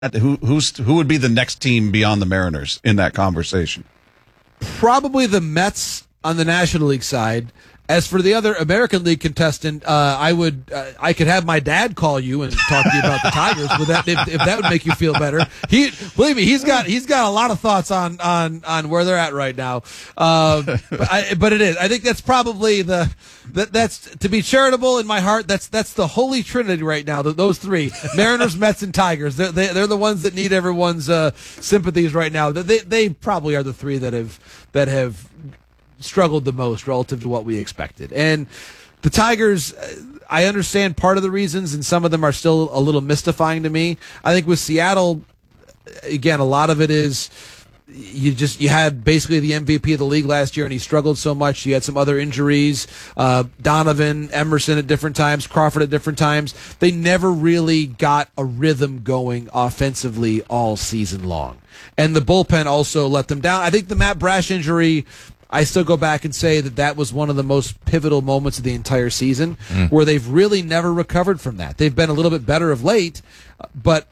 Who would be the next team beyond the Mariners in that conversation? Probably the Mets on the National League side. As for the other American League contestant, I could have my dad call you and talk to you about the Tigers. Would that if that would make you feel better? Believe me, he's got a lot of thoughts on where they're at right now. But it is. I think that's probably that's to be charitable in my heart. That's the holy trinity right now. Those three: Mariners, Mets, and Tigers. They're the ones that need everyone's sympathies right now. They probably are the three that have struggled the most relative to what we expected. And the Tigers, I understand part of the reasons, and some of them are still a little mystifying to me. I think with Seattle, again, a lot of it is you had basically the MVP of the league last year, and he struggled so much. You had some other injuries, Donovan, Emerson at different times, Crawford at different times. They never really got a rhythm going offensively all season long. And the bullpen also let them down. I think the Matt Brash injury, I still go back and say that was one of the most pivotal moments of the entire season, where they've really never recovered from that. They've been a little bit better of late, but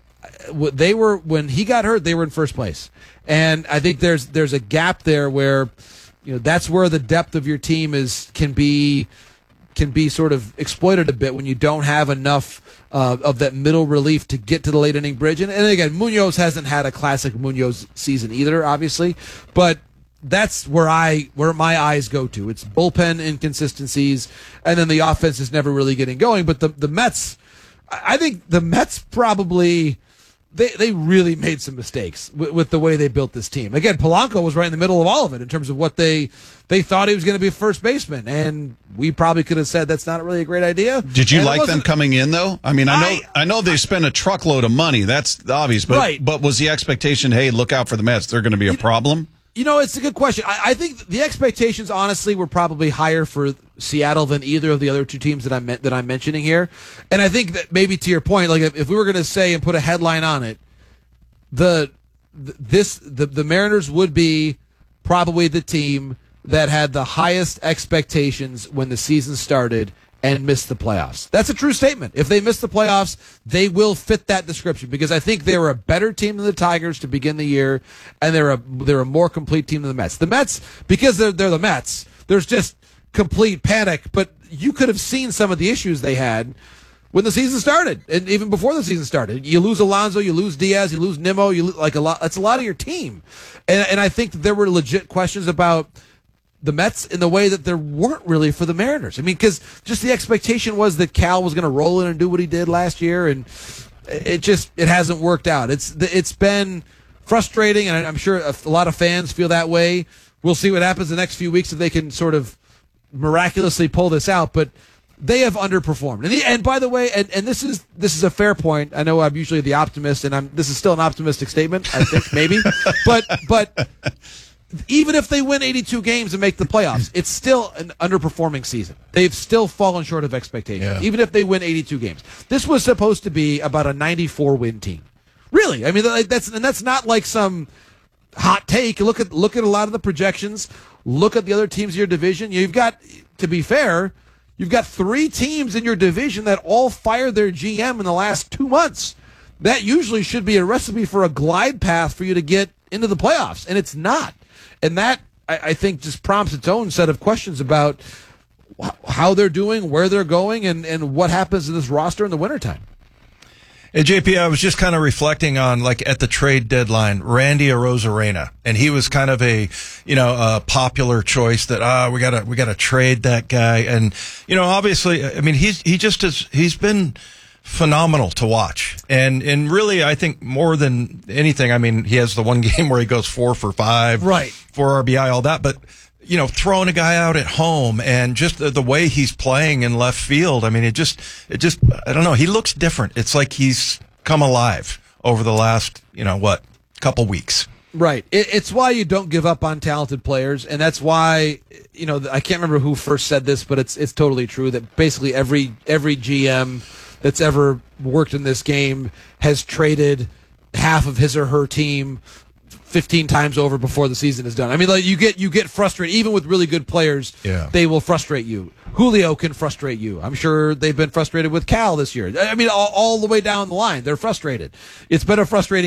when he got hurt, they were in first place. And I think there's a gap there where, that's where the depth of your team can be sort of exploited a bit when you don't have enough of that middle relief to get to the late inning bridge. And again, Munoz hasn't had a classic Munoz season either, obviously, but that's where my eyes go to. It's bullpen inconsistencies, and then the offense is never really getting going. But the Mets, I think the Mets probably they really made some mistakes with the way they built this team. Again, Polanco was right in the middle of all of it in terms of what they thought he was going to be a first baseman, and we probably could have said that's not really a great idea. Did you like them coming in though? I mean, I know they spent a truckload of money. That's obvious, but right. But was the expectation, hey, look out for the Mets? They're going to be a problem? It's a good question. I think the expectations, honestly, were probably higher for Seattle than either of the other two teams that I'm mentioning here. And I think that maybe to your point, like if we were going to say and put a headline on it, the Mariners would be probably the team that had the highest expectations when the season started and missed the playoffs. That's a true statement. If they miss the playoffs, they will fit that description, because I think they were a better team than the Tigers to begin the year, and they're a more complete team than the Mets. The Mets, because they're the Mets, there's just complete panic, but you could have seen some of the issues they had when the season started, and even before the season started. You lose Alonso, you lose Diaz, you lose Nimmo, that's a lot of your team. And I think that there were legit questions about the Mets in the way that there weren't really for the Mariners. I mean, because just the expectation was that Cal was going to roll in and do what he did last year, and it hasn't worked out. It's been frustrating, and I'm sure a lot of fans feel that way. We'll see what happens the next few weeks if they can sort of miraculously pull this out, but they have underperformed. And by the way, and this is a fair point. I know I'm usually the optimist, and this is still an optimistic statement, I think, maybe, but even if they win 82 games and make the playoffs, it's still an underperforming season. They've still fallen short of expectations, even if they win 82 games. This was supposed to be about a 94-win team. Really. I mean, that's not like some hot take. Look at a lot of the projections. Look at the other teams in your division. You've got, to be fair, you've got 3 teams in your division that all fired their GM in the last 2 months. That usually should be a recipe for a glide path for you to get into the playoffs, and it's not. And that, I think, just prompts its own set of questions about how they're doing, where they're going, and what happens to this roster in the wintertime. Hey, JP, I was just kind of reflecting on, like, at the trade deadline, Randy Arozarena, and he was kind of a popular choice that, we gotta trade that guy. And, obviously, I mean, he's been phenomenal to watch. And really, I think more than anything, I mean, he has the one game where he goes 4 for 5, right, 4 RBI, all that, but throwing a guy out at home and just the way he's playing in left field. I mean, it just, I don't know. He looks different. It's like he's come alive over the last, couple weeks. Right. It's why you don't give up on talented players. And that's why, I can't remember who first said this, but it's totally true that basically every GM that's ever worked in this game has traded half of his or her team 15 times over before the season is done. I mean, like you get frustrated even with really good players. Yeah. They will frustrate you. Julio can frustrate you. I'm sure they've been frustrated with Cal this year. I mean, all the way down the line, they're frustrated. It's been a frustrating